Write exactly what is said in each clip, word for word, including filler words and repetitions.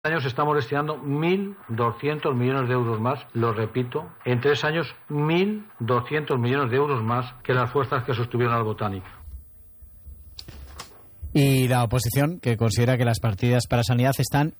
años estamos destinando mil doscientos millones de euros más, lo repito, en tres años mil doscientos millones de euros más que las fuerzas que sostuvieron al Botánico. Y la oposición, que considera que las partidas para sanidad están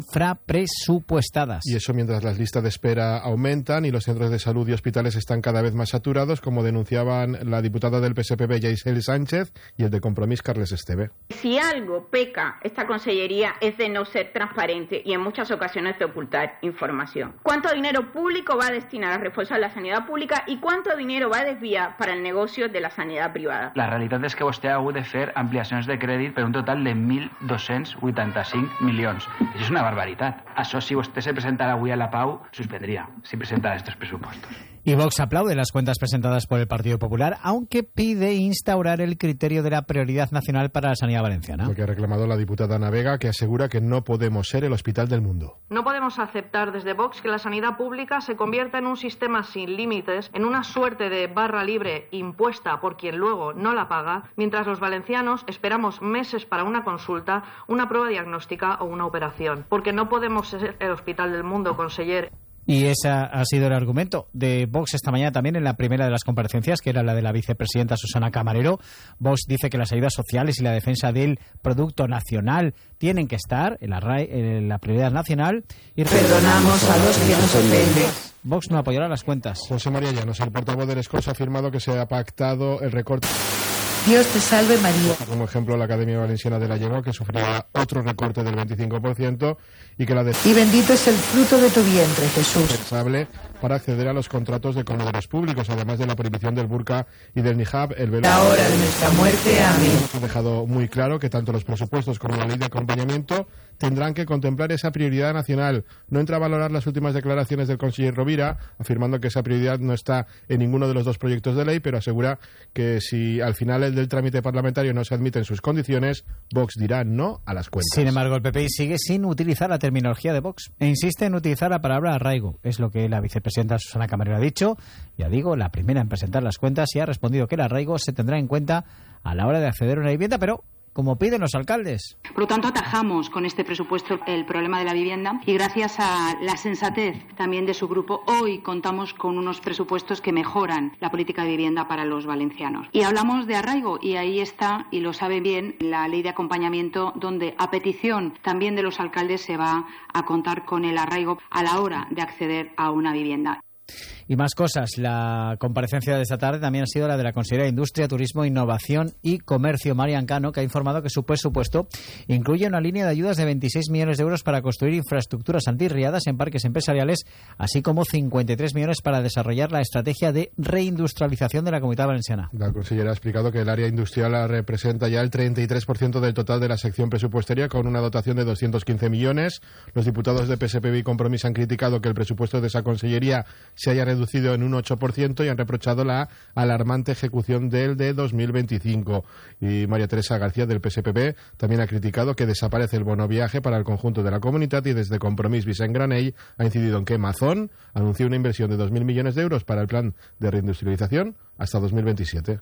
infrapresupuestadas. Y eso mientras las listas de espera aumentan y los centros de salud y hospitales están cada vez más saturados, como denunciaban la diputada del P S P B, Yaisel Sánchez, y el de Compromís, Carles Esteve. Si algo peca esta consellería es de no ser transparente y en muchas ocasiones de ocultar información. ¿Cuánto dinero público va a destinar a reforzar la sanidad pública y cuánto dinero va a desviar para el negocio de la sanidad privada? La realitat és que vostè ha hagut de fer ampliacions de crèdit per un total de mil dos-cents vuitanta-cinc milions. Això és una barbaritat. Això, si vostè se presentara avui a la Pau, suspendria, si presentara estos presupuestos. Y Vox aplaude las cuentas presentadas por el Partido Popular, aunque pide instaurar el criterio de la prioridad nacional para la sanidad valenciana. Lo que ha reclamado la diputada Ana Vega, que asegura que no podemos ser el hospital del mundo. No podemos aceptar desde Vox que la sanidad pública se convierta en un sistema sin límites, en una suerte de barra libre impuesta por quien luego no la paga, mientras los valencianos esperamos meses para una consulta, una prueba diagnóstica o una operación. Porque no podemos ser el hospital del mundo, conseller. Y ese ha sido el argumento de Vox esta mañana también en la primera de las comparecencias, que era la de la vicepresidenta Susana Camarero. Vox dice que las ayudas sociales y la defensa del producto nacional tienen que estar en la, en la prioridad nacional. Y perdonamos a los que nos ofenden. Vox no apoyará las cuentas. José María Llanos, el portavoz del Escos, ha afirmado que se ha pactado el recorte. Dios te salve María. Como ejemplo, la Academia Valenciana de la Lengua, que sufrirá otro recorte del veinticinco por ciento y que la de... Y bendito es el fruto de tu vientre, Jesús. Responsable para acceder a los contratos de comedores públicos, además de la prohibición del burka y del niqab, el velo. La hora de nuestra muerte, amén. Ha dejado muy claro que tanto los presupuestos como la ley de acompañamiento tendrán que contemplar esa prioridad nacional. No entra a valorar las últimas declaraciones del conseller Rovira, afirmando que esa prioridad no está en ninguno de los dos proyectos de ley, pero asegura que si al final el del trámite parlamentario no se admiten sus condiciones, Vox dirá no a las cuentas. Sin embargo, el P P I sigue sin utilizar la terminología de Vox e insiste en utilizar la palabra arraigo. Es lo que la vicepresidenta Susana Camarero ha dicho. Ya digo, la primera en presentar las cuentas, y ha respondido que el arraigo se tendrá en cuenta a la hora de acceder a una vivienda, pero como piden los alcaldes. Por lo tanto, atajamos con este presupuesto el problema de la vivienda y gracias a la sensatez también de su grupo, hoy contamos con unos presupuestos que mejoran la política de vivienda para los valencianos. Y hablamos de arraigo y ahí está, y lo sabe bien, la ley de acompañamiento, donde a petición también de los alcaldes se va a contar con el arraigo a la hora de acceder a una vivienda. Y más cosas. La comparecencia de esta tarde también ha sido la de la consejera de Industria, Turismo, Innovación y Comercio, Marian Cano, que ha informado que su presupuesto incluye una línea de ayudas de veintiséis millones de euros para construir infraestructuras antirriadas en parques empresariales, así como cincuenta y tres millones para desarrollar la estrategia de reindustrialización de la Comunidad Valenciana. La consellera ha explicado que el área industrial representa ya el treinta y tres por ciento del total de la sección presupuestaria, con una dotación de doscientos quince millones. Los diputados de P S P B y Compromís han criticado que el presupuesto de esa consellería se haya reducido en un ocho por ciento y han reprochado la alarmante ejecución del de dos mil veinticinco. Y María Teresa García, del P S P B, también ha criticado que desaparece el bono viaje para el conjunto de la comunidad, y desde Compromís Vicent Granell ha incidido en que Mazón anunció una inversión de dos mil millones de euros para el plan de reindustrialización hasta dos mil veintisiete.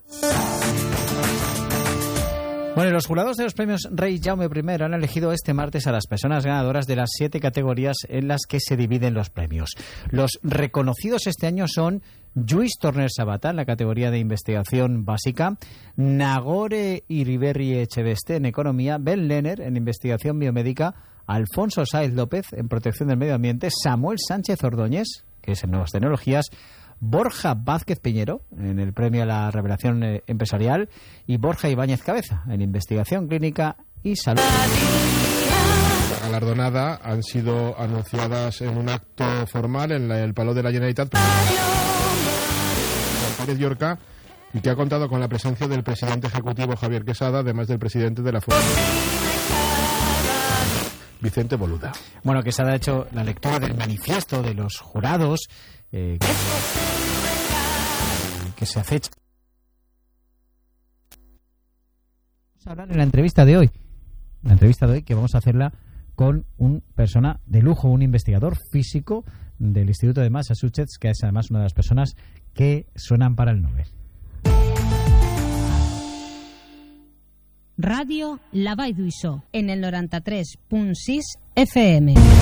Bueno, y los jurados de los premios Rey Jaume primero han elegido este martes a las personas ganadoras de las siete categorías en las que se dividen los premios. Los reconocidos este año son Lluís Torner Sabata en la categoría de investigación básica, Nagore Iriberri Echeveste en economía, Ben Lenner en investigación biomédica, Alfonso Sáez López en protección del medio ambiente, Samuel Sánchez Ordóñez, que es en nuevas tecnologías, Borja Vázquez Piñero en el premio a la revelación empresarial y Borja Ibáñez Cabeza en investigación clínica y salud. La galardonada han sido anunciadas en un acto formal en la, el Palau de la Generalitat Pérez Llorca, y que ha contado con la presencia del presidente ejecutivo Javier Quesada, además del presidente de la Fundación Vicente Boluda. Bueno, Quesada ha hecho la lectura del manifiesto de los jurados eh, que, que se acecha. Vamos a hablar en la entrevista de hoy, la entrevista de hoy que vamos a hacerla con una persona de lujo, un investigador físico del Instituto de Massachusetts, que es además una de las personas que suenan para el Nobel. Ràdio La Vall d'Uixó, en el noranta-tres punt sis F M.